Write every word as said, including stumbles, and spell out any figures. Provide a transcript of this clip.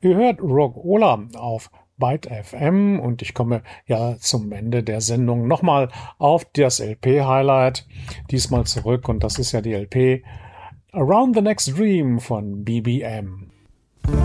Ihr hört Rock Ola auf Byte F M und ich komme ja zum Ende der Sendung nochmal auf das L P-Highlight. Diesmal zurück und das ist ja die L P Around the Next Dream von B B M.